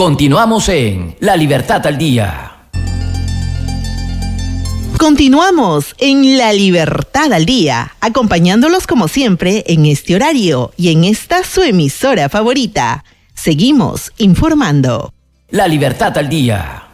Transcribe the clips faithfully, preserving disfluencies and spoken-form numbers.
Continuamos en La Libertad al Día. Continuamos en La Libertad al Día, acompañándolos como siempre en este horario y en esta su emisora favorita. Seguimos informando. La Libertad al Día.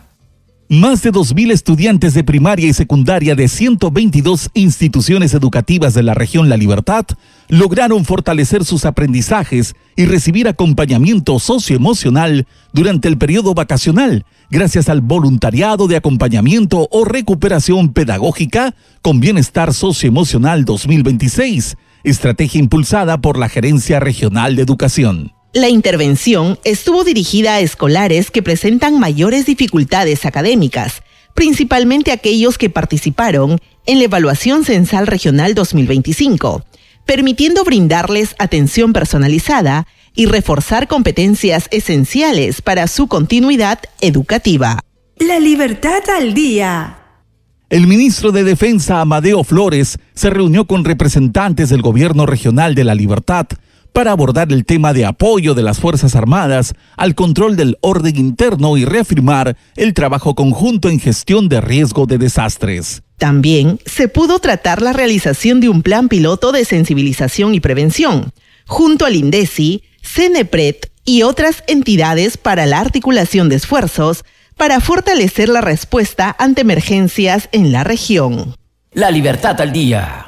Más de dos mil estudiantes de primaria y secundaria de ciento veintidós instituciones educativas de la región La Libertad lograron fortalecer sus aprendizajes y recibir acompañamiento socioemocional durante el periodo vacacional, gracias al voluntariado de acompañamiento o recuperación pedagógica con bienestar socioemocional dos mil veintiséis, estrategia impulsada por la Gerencia Regional de Educación. La intervención estuvo dirigida a escolares que presentan mayores dificultades académicas, principalmente aquellos que participaron en la Evaluación Censal Regional dos mil veinticinco, permitiendo brindarles atención personalizada y reforzar competencias esenciales para su continuidad educativa. La Libertad al Día. El ministro de Defensa, Amadeo Flores, se reunió con representantes del Gobierno Regional de La Libertad para abordar el tema de apoyo de las Fuerzas Armadas al control del orden interno y reafirmar el trabajo conjunto en gestión de riesgo de desastres. También se pudo tratar la realización de un plan piloto de sensibilización y prevención, junto al INDECI, CENEPRED y otras entidades para la articulación de esfuerzos para fortalecer la respuesta ante emergencias en la región. La Libertad al Día.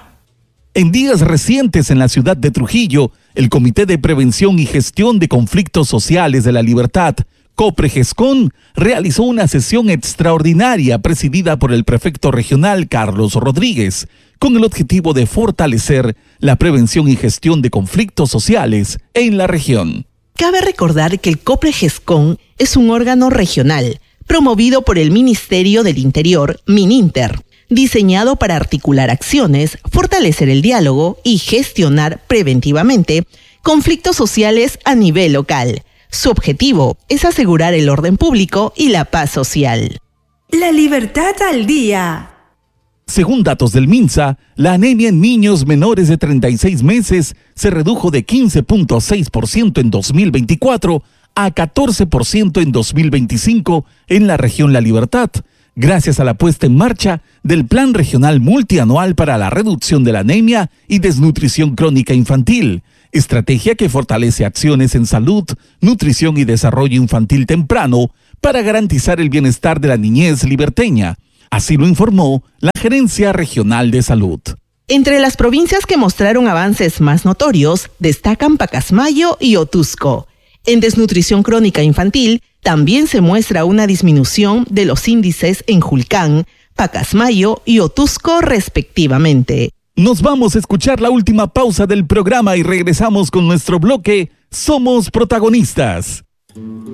En días recientes en la ciudad de Trujillo, el Comité de Prevención y Gestión de Conflictos Sociales de La Libertad, COPREGESCON, realizó una sesión extraordinaria presidida por el prefecto regional Carlos Rodríguez, con el objetivo de fortalecer la prevención y gestión de conflictos sociales en la región. Cabe recordar que el COPREGESCON es un órgano regional promovido por el Ministerio del Interior, MININTER, diseñado para articular acciones, fortalecer el diálogo y gestionar preventivamente conflictos sociales a nivel local. Su objetivo es asegurar el orden público y la paz social. La Libertad al Día. Según datos del MINSA, la anemia en niños menores de treinta y seis meses se redujo de quince punto seis por ciento en dos mil veinticuatro a catorce por ciento en dos mil veinticinco en la región La Libertad, gracias a la puesta en marcha del Plan Regional Multianual para la Reducción de la Anemia y Desnutrición Crónica Infantil, estrategia que fortalece acciones en salud, nutrición y desarrollo infantil temprano para garantizar el bienestar de la niñez liberteña. Así lo informó la Gerencia Regional de Salud. Entre las provincias que mostraron avances más notorios, destacan Pacasmayo y Otuzco. En desnutrición crónica infantil, también se muestra una disminución de los índices en Julcán, Pacasmayo y Otuzco respectivamente. Nos vamos a escuchar la última pausa del programa y regresamos con nuestro bloque Somos Protagonistas.